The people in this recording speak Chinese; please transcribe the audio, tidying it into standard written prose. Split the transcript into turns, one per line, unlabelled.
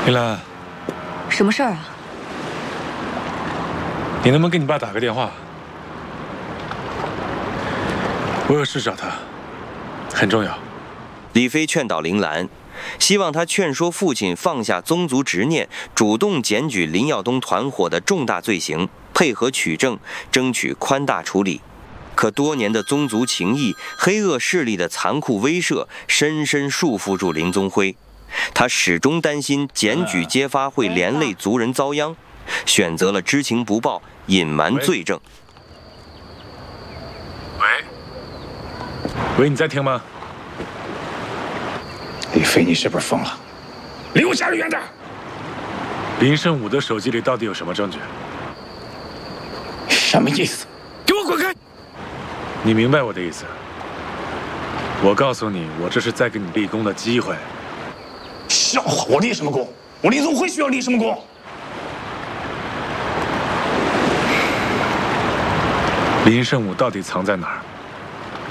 林兰，
什么事儿啊？
你能不能给你爸打个电话？我有事找他，很重要。
李飞劝导林兰，希望他劝说父亲放下宗族执念，主动检举林耀东团伙的重大罪行，配合取证，争取宽大处理。可多年的宗族情谊、黑恶势力的残酷威慑，深深束缚住林宗辉。他始终担心检举揭发会连累族人遭殃，选择了知情不报，隐瞒罪证。
喂，你在听吗？
李飞，你是不是疯了？离我家人远点！
林胜武的手机里到底有什么证据？
什么意思？给我滚开！
你明白我的意思？我告诉你，我这是在给你立功的机会。
笑话！我立什么功？我林宗辉需要立什么功？
林胜武到底藏在哪儿？